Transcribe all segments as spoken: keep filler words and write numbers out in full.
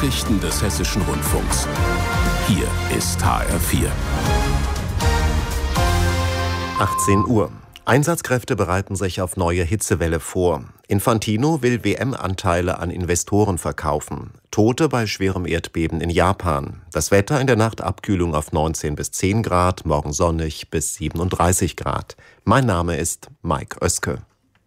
Nachrichten des Hessischen Rundfunks. Hier ist H R vier. achtzehn Uhr. Einsatzkräfte bereiten sich auf neue Hitzewelle vor. Infantino will W M-Anteile an Investoren verkaufen. Tote bei schwerem Erdbeben in Japan. Das Wetter in der Nacht Abkühlung auf neunzehn bis zehn Grad, morgen sonnig bis siebenunddreißig Grad. Mein Name ist Mike Oeske.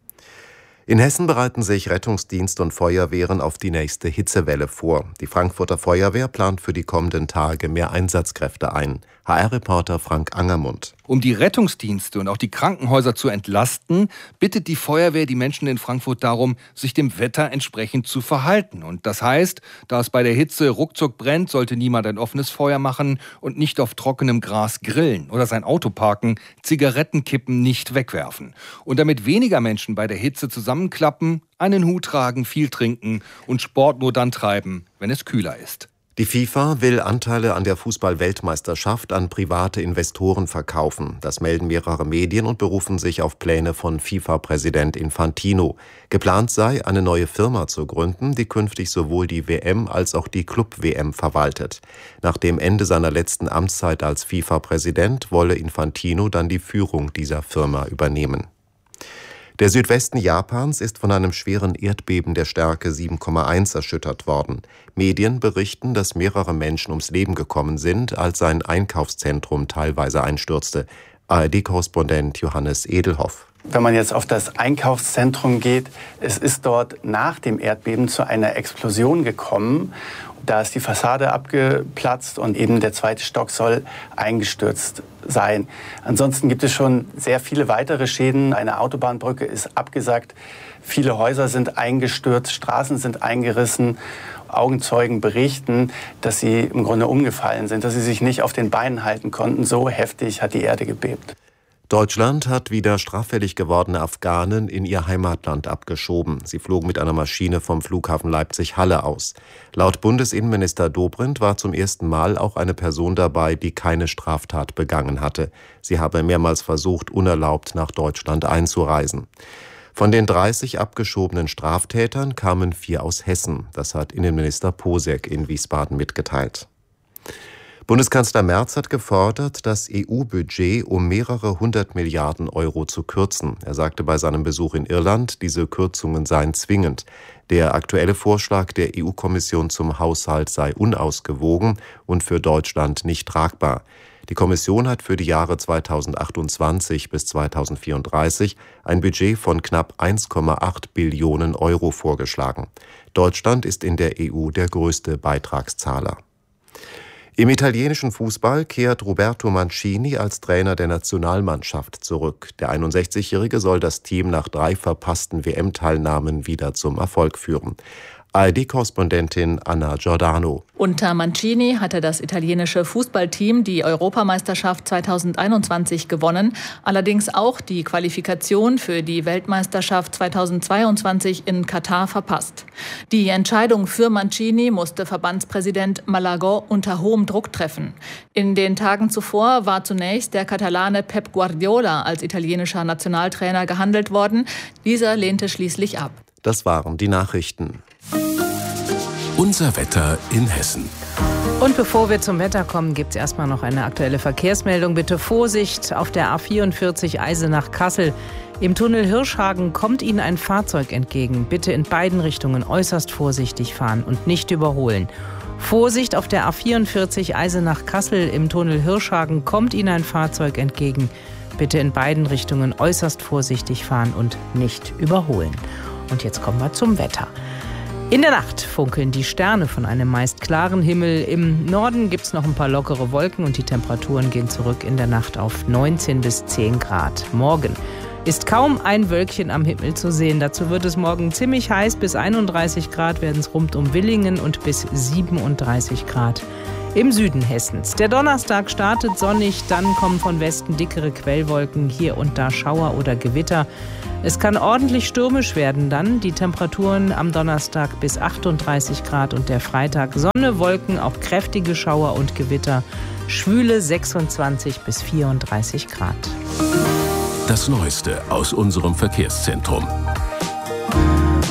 In Hessen bereiten sich Rettungsdienst und Feuerwehren auf die nächste Hitzewelle vor. Die Frankfurter Feuerwehr plant für die kommenden Tage mehr Einsatzkräfte ein. H R-Reporter Frank Angermund. Um die Rettungsdienste und auch die Krankenhäuser zu entlasten, bittet die Feuerwehr die Menschen in Frankfurt darum, sich dem Wetter entsprechend zu verhalten. Und das heißt, da es bei der Hitze ruckzuck brennt, sollte niemand ein offenes Feuer machen und nicht auf trockenem Gras grillen oder sein Auto parken, Zigarettenkippen nicht wegwerfen. Und damit weniger Menschen bei der Hitze zusammenklappen, einen Hut tragen, viel trinken und Sport nur dann treiben, wenn es kühler ist. Die FIFA will Anteile an der Fußball-Weltmeisterschaft an private Investoren verkaufen. Das melden mehrere Medien und berufen sich auf Pläne von FIFA-Präsident Infantino. Geplant sei, eine neue Firma zu gründen, die künftig sowohl die W M als auch die Club-W M verwaltet. Nach dem Ende seiner letzten Amtszeit als FIFA-Präsident wolle Infantino dann die Führung dieser Firma übernehmen. Der Südwesten Japans ist von einem schweren Erdbeben der Stärke sieben Komma eins erschüttert worden. Medien berichten, dass mehrere Menschen ums Leben gekommen sind, als ein Einkaufszentrum teilweise einstürzte. A R D-Korrespondent Johannes Edelhoff. Wenn man jetzt auf das Einkaufszentrum geht, es ist dort nach dem Erdbeben zu einer Explosion gekommen. Da ist die Fassade abgeplatzt und eben der zweite Stock soll eingestürzt sein. Ansonsten gibt es schon sehr viele weitere Schäden. Eine Autobahnbrücke ist abgesackt, viele Häuser sind eingestürzt, Straßen sind eingerissen. Augenzeugen berichten, dass sie im Grunde umgefallen sind, dass sie sich nicht auf den Beinen halten konnten. So heftig hat die Erde gebebt. Deutschland hat wieder straffällig gewordene Afghanen in ihr Heimatland abgeschoben. Sie flogen mit einer Maschine vom Flughafen Leipzig-Halle aus. Laut Bundesinnenminister Dobrindt war zum ersten Mal auch eine Person dabei, die keine Straftat begangen hatte. Sie habe mehrmals versucht, unerlaubt nach Deutschland einzureisen. Von den dreißig abgeschobenen Straftätern kamen vier aus Hessen. Das hat Innenminister Posek in Wiesbaden mitgeteilt. Bundeskanzler Merz hat gefordert, das E U-Budget um mehrere hundert Milliarden Euro zu kürzen. Er sagte bei seinem Besuch in Irland, diese Kürzungen seien zwingend. Der aktuelle Vorschlag der E U-Kommission zum Haushalt sei unausgewogen und für Deutschland nicht tragbar. Die Kommission hat für die Jahre zweitausendachtundzwanzig bis zweitausendvierunddreißig ein Budget von knapp eins Komma acht Billionen Euro vorgeschlagen. Deutschland ist in der E U der größte Beitragszahler. Im italienischen Fußball kehrt Roberto Mancini als Trainer der Nationalmannschaft zurück. Der einundsechzigjährige soll das Team nach drei verpassten W M-Teilnahmen wieder zum Erfolg führen. A R D-Korrespondentin Anna Giordano. Unter Mancini hatte das italienische Fußballteam die Europameisterschaft zweitausendeinundzwanzig gewonnen, allerdings auch die Qualifikation für die Weltmeisterschaft zweitausendzweiundzwanzig in Katar verpasst. Die Entscheidung für Mancini musste Verbandspräsident Malagó unter hohem Druck treffen. In den Tagen zuvor war zunächst der Katalane Pep Guardiola als italienischer Nationaltrainer gehandelt worden. Dieser lehnte schließlich ab. Das waren die Nachrichten. Unser Wetter in Hessen. Und bevor wir zum Wetter kommen, gibt es erstmal noch eine aktuelle Verkehrsmeldung. Bitte Vorsicht auf der A vierundvierzig Eisenach-Kassel. Im Tunnel Hirschhagen kommt Ihnen ein Fahrzeug entgegen. Bitte in beiden Richtungen äußerst vorsichtig fahren und nicht überholen. Vorsicht auf der A vierundvierzig Eisenach-Kassel. Im Tunnel Hirschhagen kommt Ihnen ein Fahrzeug entgegen. Bitte in beiden Richtungen äußerst vorsichtig fahren und nicht überholen. Und jetzt kommen wir zum Wetter. In der Nacht funkeln die Sterne von einem meist klaren Himmel. Im Norden gibt es noch ein paar lockere Wolken und die Temperaturen gehen zurück in der Nacht auf neunzehn bis zehn Grad. Morgen ist kaum ein Wölkchen am Himmel zu sehen. Dazu wird es morgen ziemlich heiß. Bis einunddreißig Grad werden es rund um Villingen und bis siebenunddreißig Grad im Süden Hessens. Der Donnerstag startet sonnig, dann kommen von Westen dickere Quellwolken, hier und da Schauer oder Gewitter. Es kann ordentlich stürmisch werden dann. Die Temperaturen am Donnerstag bis achtunddreißig Grad und der Freitag Sonne, Wolken, auch kräftige Schauer und Gewitter. Schwüle sechsundzwanzig bis vierunddreißig Grad. Das Neueste aus unserem Verkehrszentrum.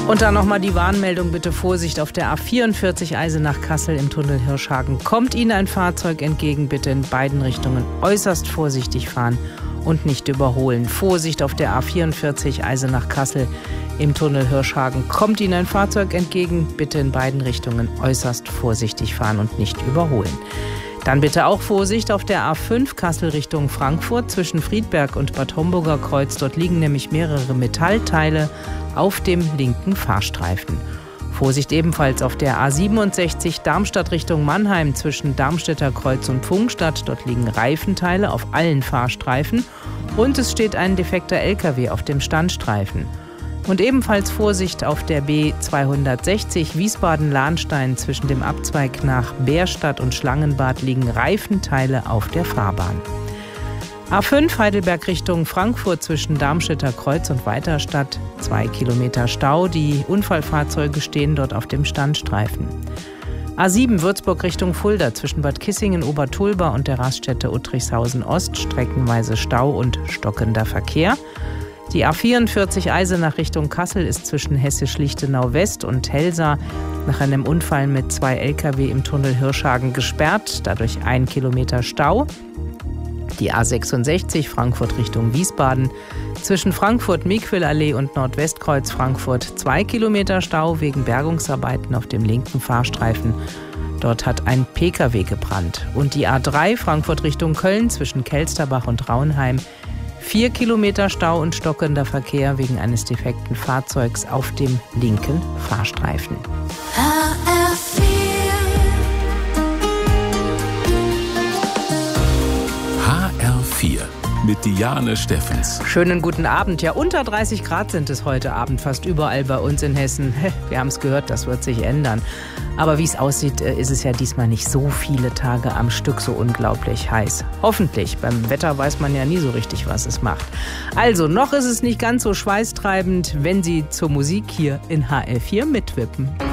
Und dann nochmal die Warnmeldung, bitte Vorsicht auf der A vierundvierzig Eisenach-Kassel im Tunnel Hirschhagen. Kommt Ihnen ein Fahrzeug entgegen, bitte in beiden Richtungen äußerst vorsichtig fahren und nicht überholen. Vorsicht auf der A vierundvierzig Eisenach-Kassel im Tunnel Hirschhagen. Kommt Ihnen ein Fahrzeug entgegen, bitte in beiden Richtungen äußerst vorsichtig fahren und nicht überholen. Dann bitte auch Vorsicht auf der A fünf Kassel Richtung Frankfurt zwischen Friedberg und Bad Homburger Kreuz. Dort liegen nämlich mehrere Metallteile auf dem linken Fahrstreifen. Vorsicht ebenfalls auf der A siebenundsechzig Darmstadt Richtung Mannheim zwischen Darmstädter Kreuz und Pfungstadt. Dort liegen Reifenteile auf allen Fahrstreifen und es steht ein defekter L K W auf dem Standstreifen. Und ebenfalls Vorsicht auf der B zweihundertsechzig Wiesbaden-Lahnstein zwischen dem Abzweig nach Bärstadt und Schlangenbad liegen Reifenteile auf der Fahrbahn. A fünf Heidelberg Richtung Frankfurt zwischen Darmstädter Kreuz und Weiterstadt. Zwei Kilometer Stau. Die Unfallfahrzeuge stehen dort auf dem Standstreifen. A sieben Würzburg Richtung Fulda zwischen Bad Kissingen, Obertulba und der Raststätte Uttrichshausen Ost. Streckenweise Stau und stockender Verkehr. Die A vierundvierzig Eisenach Richtung Kassel ist zwischen Hessisch-Lichtenau West und Helsa nach einem Unfall mit zwei L K W im Tunnel Hirschhagen gesperrt. Dadurch ein Kilometer Stau. Die A sechsundsechzig Frankfurt Richtung Wiesbaden zwischen Frankfurt-Miquelallee und Nordwestkreuz Frankfurt zwei Kilometer Stau wegen Bergungsarbeiten auf dem linken Fahrstreifen. Dort hat ein P K W gebrannt. Und die A drei Frankfurt Richtung Köln zwischen Kelsterbach und Rauenheim vier Kilometer Stau und stockender Verkehr wegen eines defekten Fahrzeugs auf dem linken Fahrstreifen. H R vier mit Diane Steffens. Schönen guten Abend. Ja, unter dreißig Grad sind es heute Abend fast überall bei uns in Hessen. Wir haben es gehört, das wird sich ändern. Aber wie es aussieht, ist es ja diesmal nicht so viele Tage am Stück so unglaublich heiß. Hoffentlich. Beim Wetter weiß man ja nie so richtig, was es macht. Also, noch ist es nicht ganz so schweißtreibend, wenn Sie zur Musik hier in H R vier mitwippen.